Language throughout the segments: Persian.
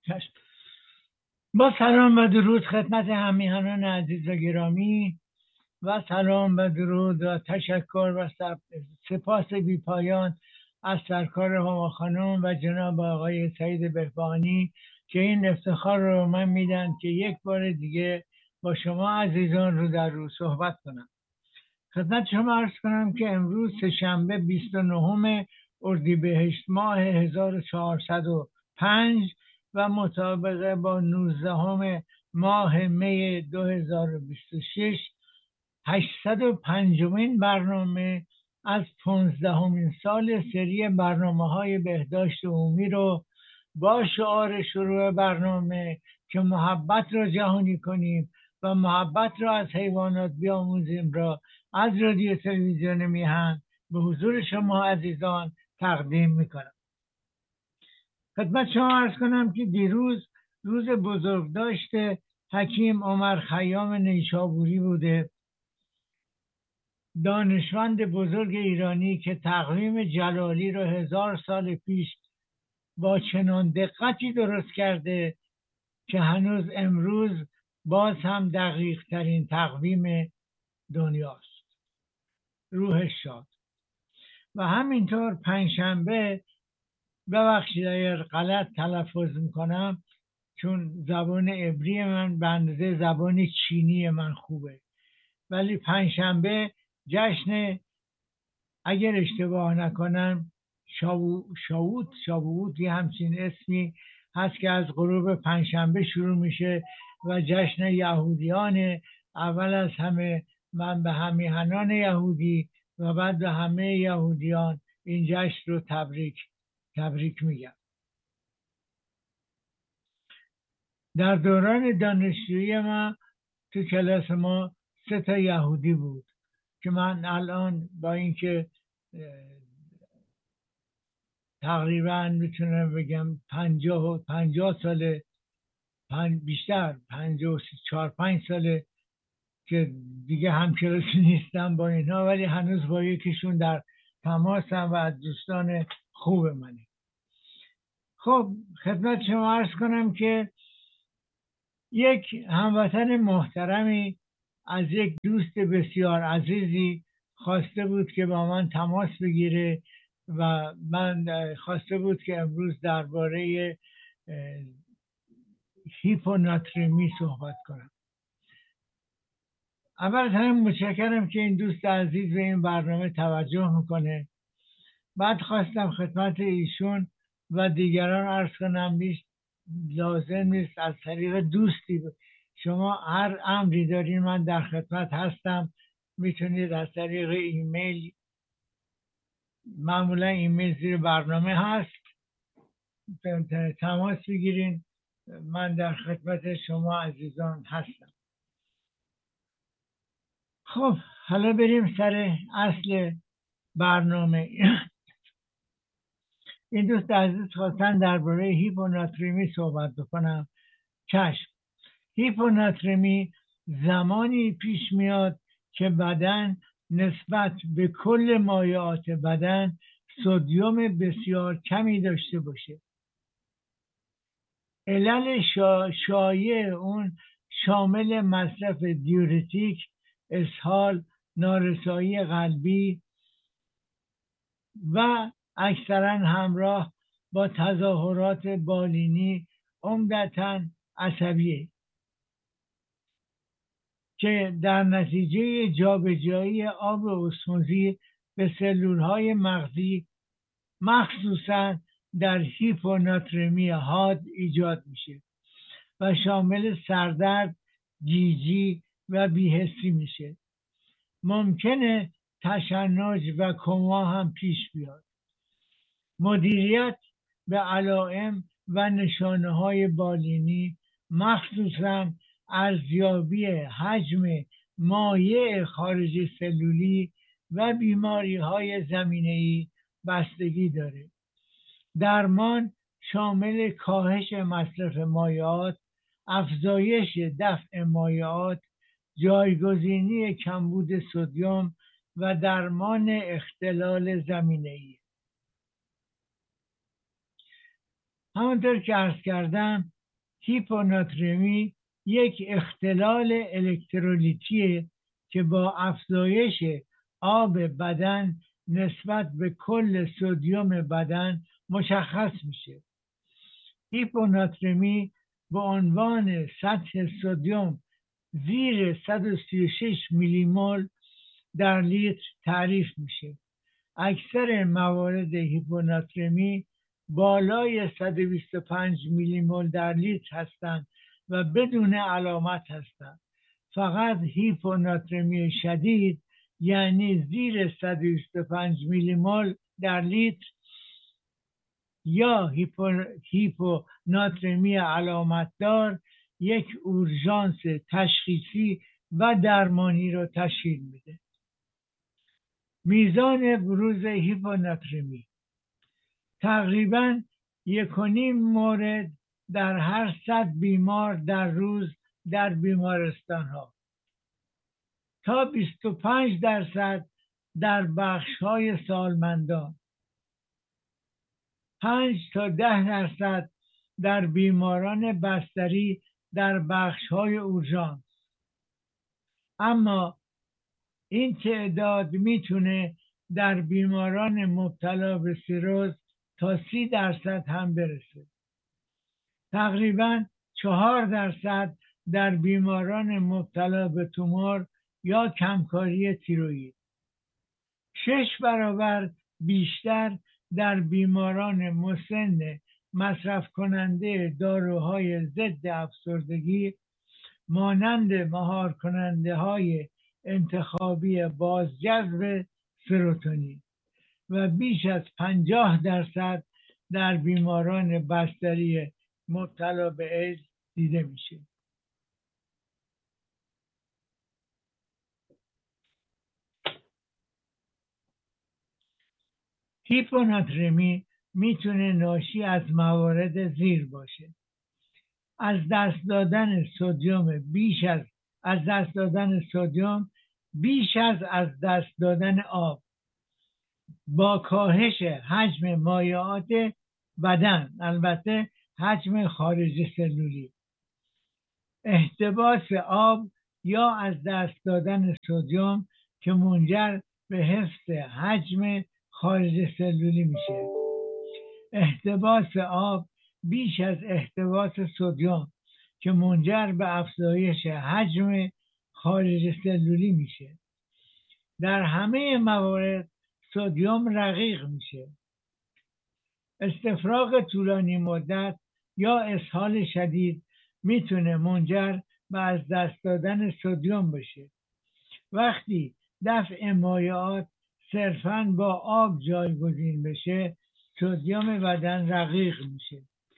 چشم. با سلام و درود خدمت همیهنان عزیز و گرامی و سلام و درود و تشکر و سپاس بی پایان از سرکار هما خانم و جناب آقای سعید بهبانی که این افتخار رو من میدن که یک بار دیگه با شما عزیزان رو در رو صحبت کنم. خدمت شما عرض کنم که امروز سه‌شنبه 29 اردیبهشت ماه 1405 و مطابق با 19 ماه می 2026 805مین برنامه از 15مین سال سری برنامه‌های بهداشت عمومی رو با شعار شروع برنامه که محبت را جهانی کنیم و محبت را از حیوانات بیاموزیم را از رادیو تلویزیون میهن به حضور شما عزیزان تقدیم میکنم. خدمت شما عرض کنم که دیروز روز بزرگداشت حکیم عمر خیام نیشابوری بوده، دانشمند بزرگ ایرانی که تقویم جلالی را 1000 سال پیش با چنان دقتی درست کرده که هنوز امروز باز هم دقیق ترین تقویم دنیاست. روحش شاد. و همینطور پنجشنبه، ببخشید اگر غلط تلفظ میکنم چون زبان عبری من به اندازه زبان چینی من خوبه، ولی پنجشنبه جشن، اگر اشتباه نکنم، شاووت یه همچین اسمی هست که از غروب پنجشنبه شروع میشه و جشن یهودیان. اول از همه من به همیهنان یهودی و بعد به همه یهودیان این جشن رو تبریک میگم. در دوران دانشجویی ما تو کلاس ما 3 یهودی بود که من الان با اینکه تقریبا میتونم بگم 50 ساله، بیشتر 54-5 ساله که دیگه همکلاسی نیستم با اینها، ولی هنوز با یکیشون در تماسم و از دوستان خوب منه. خب خدمت شما عرض کنم که یک هموطن محترمی از یک دوست بسیار عزیزی خواسته بود که با من تماس بگیره و من خواسته بود که امروز درباره هیپوناترمی صحبت کنم. اول از همه متشکرم که این دوست عزیز به این برنامه توجه میکنه. بعد خواستم خدمت ایشون و دیگران عرض کنم لازم نیست از طریق دوستی شما هر امری دارین من در خدمت هستم. میتونید از طریق ایمیل، معمولا ایمیل زیر برنامه هست، تماس بگیرین. من در خدمت شما عزیزان هستم. خب حالا بریم سر اصل برنامه. این دوست عزیز خواستن درباره هیپوناترمی صحبت بکنم. چشم. هیپوناترمی زمانی پیش میاد که بدن نسبت به کل مایعات بدن سدیم بسیار کمی داشته باشه. علل شایع اون شامل مصرف دیورتیک، اسهال، نارسایی قلبی و اکثرا همراه با تظاهرات بالینی عمدتاً عصبیه که در نتیجه جابجایی آب اسموزی به سلولهای مغزی مخصوصاً در هیپوناترمی حاد ایجاد میشه و شامل سردرد، گیجی و بی‌حسی میشه. ممکنه تشنج و کما هم پیش بیاد. مدیریت به علائم و نشانه‌های بالینی، مخصوصاً ارزیابی حجم مایع خارج سلولی و بیماری‌های زمینه‌ای بستگی داره. درمان شامل کاهش مصرف مایعات، افزایش دفع مایعات، جایگزینی کمبود سدیم و درمان اختلال زمینه‌ای. همانطور که عرض کردم هیپوناترمی یک اختلال الکترولیتیه که با افزایش آب بدن نسبت به کل سدیم بدن مشخص میشه. هیپوناترمی به عنوان سطح سدیم زیر 136 میلی مول در لیتر تعریف میشه. اکثر موارد هیپوناترمی بالای 125 میلی مول در لیتر هستند و بدون علامت هستند. فقط هیپوناترمی شدید یعنی زیر 125 میلی مول در لیتر یا هیپوناترمی علامتدار یک اورژانس تشخیصی و درمانی رو تشکیل میده. میزان بروز هیپوناترمی تقریباً 1.5 مورد در هر 100 بیمار در روز در بیمارستان ها تا 25% در بخش های سالمندان، 5 تا 10% در بیماران بستری در بخش های اورژانس. اما این تعداد میتونه در بیماران مبتلا به سیروز تا 30% هم برسه. تقریباً 4% در بیماران مبتلا به تومور یا کمکاری تیروئید. 6 برابر بیشتر در بیماران مسن مصرف کننده داروهای ضد افسردگی مانند مهار کننده های انتخابی بازجذب سروتونین و بیش از 50% در بیماران بستری مبتلا به ایدز دیده میشه. هیپوناترمی میتونه ناشی از موارد زیر باشه: از دست دادن سدیم بیش از دست دادن آب با کاهش حجم مایعات بدن، البته حجم خارج سلولی، احتباس آب یا از دست دادن سدیم که منجر به حفظ حجم خارج سلولی میشه. احتباس آب بیش از احتباس سدیم که منجر به افزایش حجم خارج سلولی میشه. در همه موارد سدیم رقیق میشه. استفراغ طولانی مدت یا اسهال شدید میتونه منجر به از دست دادن سدیم بشه. وقتی دفع مایعات صرفاً با آب جایگزین بشه، سدیم بدن رقیق میشه.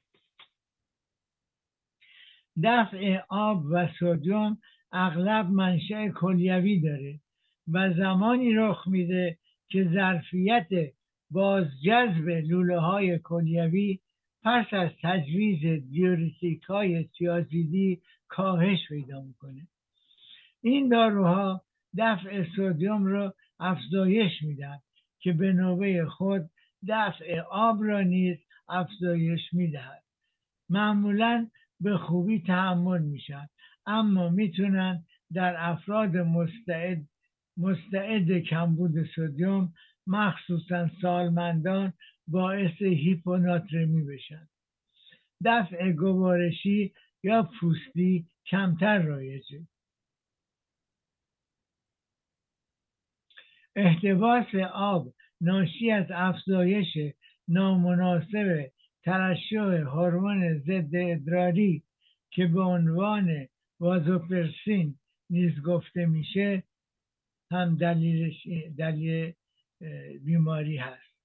دفع آب و سدیم اغلب منشأ کلیوی داره و زمانی رخ میده که ظرفیت بازجذب لوله های کلیوی پس از تجویز دیورتیک های تیازیدی کاهش پیدا میکنه. این داروها دفع سدیم رو افزایش میدن که به نوبه خود دفع آب را نیز افزایش میدهد. معمولاً به خوبی تحمل میشن، اما میتونن در افراد مستعد کمبود سدیم، مخصوصا سالمندان، باعث هیپوناترمی بشن. دفع گوارشی یا پوستی کمتر رایجه. احتباس آب ناشی از افزایش نامناسب ترشح هورمون ضد ادراری که به عنوان وازوپرسین نیز گفته میشه هم دلیل بیماری هست.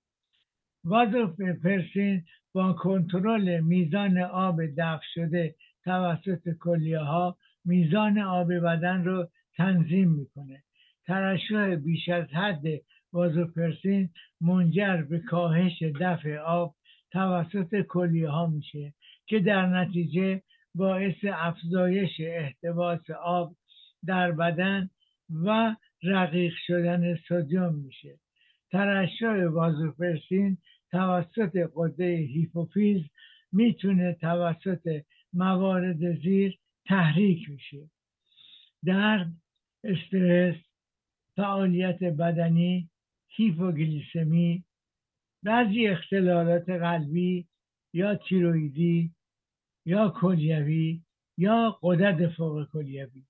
وازوپرسین با کنترل میزان آب دفع شده توسط کلیه ها میزان آب بدن رو تنظیم میکنه. ترشح بیش از حد وازوپرسین منجر به کاهش دفع آب توسط کلیه ها میشه که در نتیجه باعث افزایش احتباس آب در بدن و رقیق شدن سدیم میشه. ترشح وازوپرسین توسط غده هیپوفیز میتونه توسط موارد زیر تحریک میشه: درد، استرس، فعالیت بدنی، هیپوگلیسمی، بعضی اختلالات قلبی یا تیرویدی یا کلیوی یا غدد فوق کلیوی.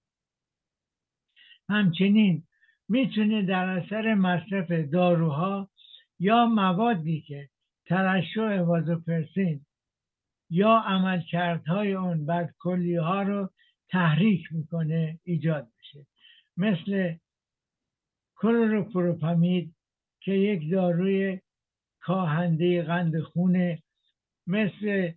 همچنین میتونه در اثر مصرف داروها یا موادی که ترشح وازوپرسین یا عملکردهای اون بر کلیه ها رو تحریک میکنه ایجاد بشه، مثل کلروپروپامید که یک داروی کاهنده قند خونه، مثل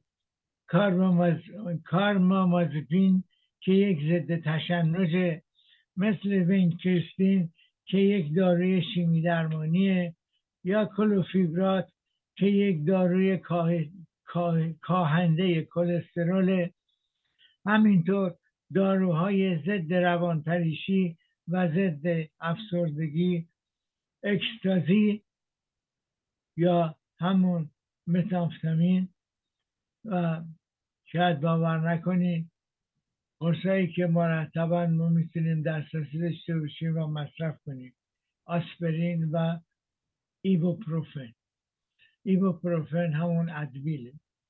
کارمامازپین که یک ضد تشنجه، مثل وینکریستین که یک داروی شیمی درمانیه، یا کلوفیبرات که یک داروی کاهنده کلسترول. همینطور داروهای ضد روانپریشی و ضد افسردگی، اکستازی یا همون متامفتامین، و شاید باور نکنید قرصایی که مرتبا ما میتونیم دسترسی داشته باشیم و مصرف کنیم: آسپرین و ایبوپروفن. ایبوپروفن همون ادویله.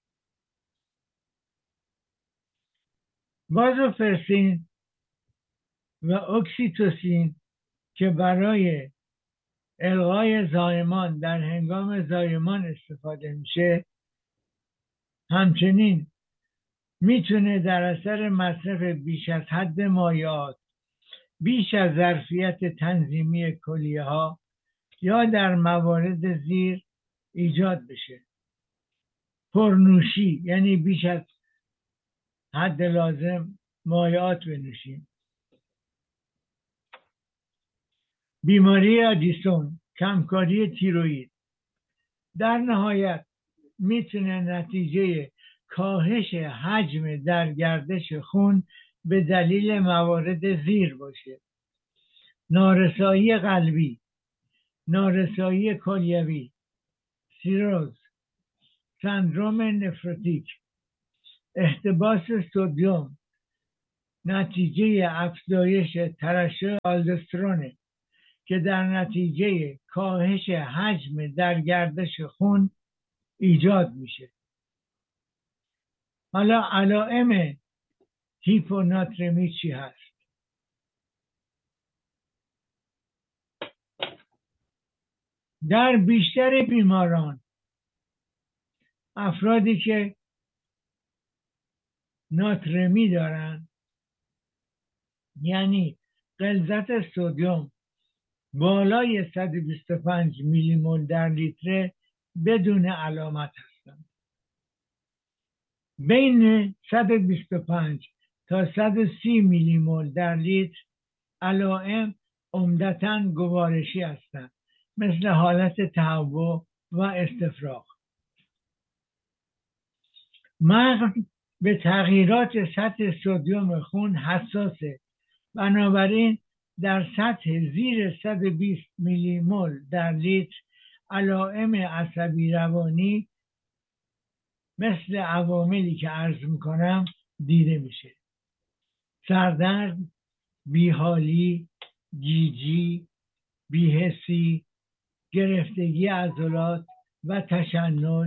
وازوپرسین و اکسیتوسین که برای الغای زایمان در هنگام زایمان استفاده میشه، همچنین میتونه در اثر مصرف بیش از حد مایعات، بیش از ظرفیت تنظیمی کلیه ها یا در موارد زیر ایجاد بشه: پرنوشی، یعنی بیش از حد لازم مایعات بنوشیم; بیماری آدیسون، کمکاری تیروئید. در نهایت میتونه نتیجه کاهش حجم در گردش خون به دلیل موارد زیر باشه: نارسایی قلبی، نارسایی کلیوی، سیروز، سندروم نفروتیک، احتباس سدیم نتیجه افزایش ترشح آلدوسترونه که در نتیجه کاهش حجم در گردش خون ایجاد میشه. حالا علائم هیپوناترمی چی هست؟ در بیشتر بیماران، افرادی که ناترمی دارن، یعنی غلظت سدیم بالای 125 میلی مول در لیتر، بدون علامت هستند. بین 125 تا 130 میلی مول در لیتر علائم عمدتاً گوارشی هستند، مثل حالت تهوع و استفراغ. مغز به تغییرات سطح سدیم خون حساسه، بنابراین در سطح زیر 120 میلی مول در لیتر علائم عصبی روانی مثل عواملی که عرض میکنم دیده میشه: سردرد، بیحالی، گیجی، بی‌حسی، گرفتگی عضلات و تشنج،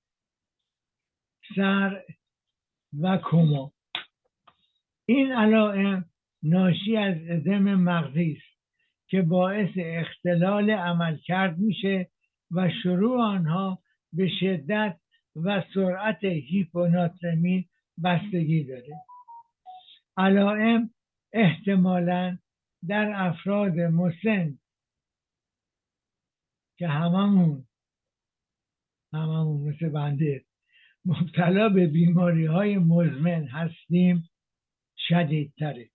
سر و کما. این علائم ناشی از ادم مغزی است که باعث اختلال عملکرد میشه و شروع آنها به شدت و سرعت هیپوناترمی بستگی داره. علائم احتمالاً در افراد مسن که هممون مثل بنده مبتلا به بیماری های مزمن هستیم شدیدتره.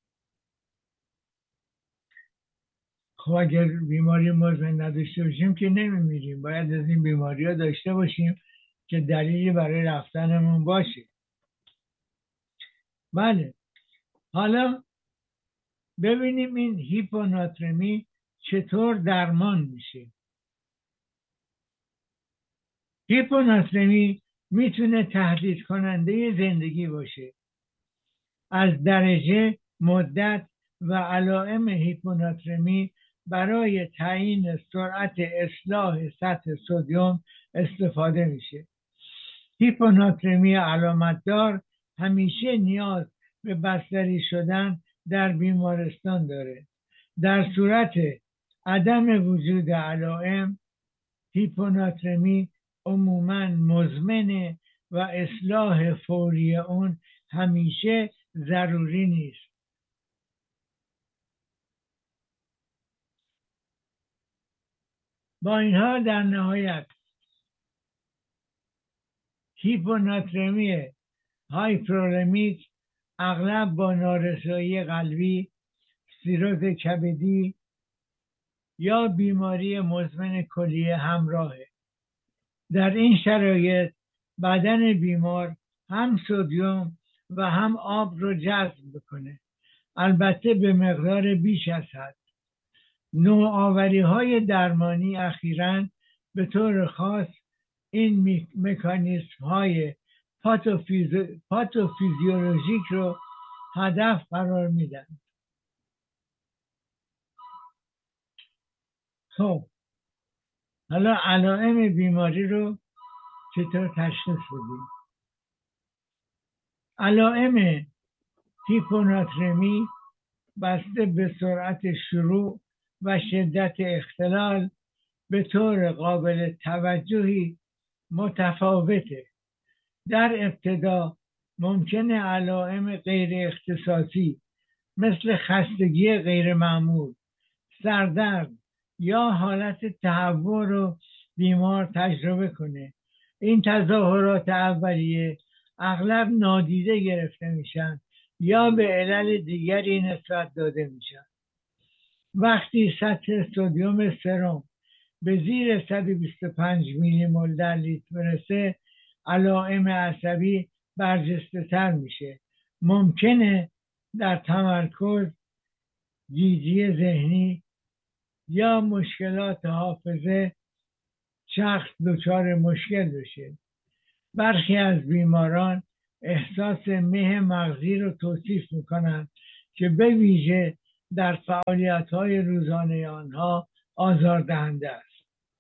خب اگر بیماری مزمن نداشته باشیم که نمیمیریم، باید از این بیماری ها داشته باشیم که دلیلی برای رفتنمون باشه. بله، حالا ببینیم این هیپوناترمی چطور درمان میشه. هیپوناترمی میتونه تهدید کننده زندگی باشه. از درجه، مدت و علائم هیپوناترمی برای تعیین سرعت اصلاح سطح سدیم استفاده میشه. هیپوناترمی علامتدار همیشه نیاز به بستری شدن در بیمارستان داره. در صورت عدم وجود علائم، هیپوناترمی عموماً مزمنه و اصلاح فوری اون همیشه ضروری نیست. با این حال در نهایت هیپوناترمی هایپرولمیک اغلب با نارسایی قلبی، سیروز کبدی یا بیماری مزمن کلیه همراهه. در این شرایط بدن بیمار هم سدیم و هم آب رو جذب بکنه، البته به مقدار بیش از حد. نوآوری های درمانی اخیراً به طور خاص این مکانیسم های پاتوفیزیولوژیک رو هدف قرار میدن. خب حالا علائم بیماری رو چطور تشخیص بدیم؟ علائم هیپوناترمی بسته به سرعت شروع و شدت اختلال به طور قابل توجهی متفاوته. در ابتدا ممکنه علائم غیر اختصاصی مثل خستگی غیر معمول، سردرد یا حالت تهوع رو بیمار تجربه کنه. این تظاهرات اولیه اغلب نادیده گرفته میشن یا به علل دیگری نسبت داده میشن. وقتی سطح سدیم سرم به زیر 125 میلی مول در لیتر برسه، علائم عصبی برجسته تر میشه. ممکنه در تمرکز، گیجی ذهنی یا مشکلات حافظه شخص دچار مشکل بشه. برخی از بیماران احساس مه مغزی رو توصیف میکنند که به ویژه در فعالیت‌های روزانه آنها آزاردهنده است.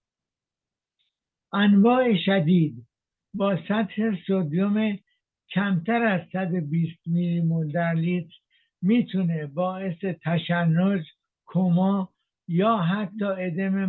انواع شدید با سطح سدیم کمتر از 120 میلی مول در لیتر میتونه باعث تشنج، کما یا حتی ادم